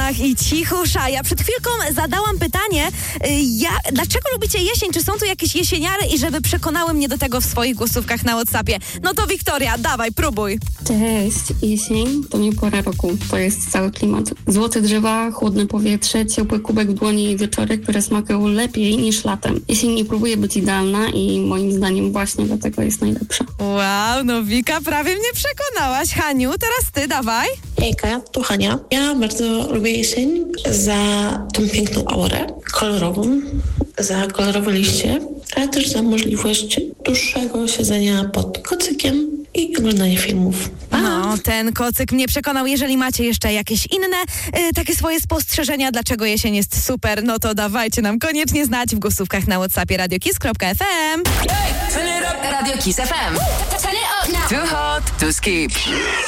Ach, i cichusza. Ja przed chwilką zadałam pytanie, dlaczego lubicie jesień? Czy są tu jakieś jesieniary i żeby przekonały mnie do tego w swoich głosówkach na WhatsAppie? No to Wiktoria, dawaj, próbuj. Cześć, jesień to nie pora roku, to jest cały klimat. Złote drzewa, chłodne powietrze, ciepły kubek w dłoni i wieczory, które smakują lepiej niż latem. Jesień nie próbuje być idealna i moim zdaniem właśnie dlatego jest najlepsza. Wow, no Wika, prawie mnie przekonałaś. Haniu, teraz ty, dawaj. Hejka, tu Hania. Ja bardzo lubię jesień za tą piękną aurę kolorową, za kolorowe liście, ale też za możliwość dłuższego siedzenia pod kocykiem i oglądania filmów. No, ten kocyk mnie przekonał. Jeżeli macie jeszcze jakieś inne takie swoje spostrzeżenia, dlaczego jesień jest super, no to dawajcie nam koniecznie znać w głosówkach na WhatsAppie radiokiss.fm. Radio Kiss FM. Turn it up now. Too hot to skip.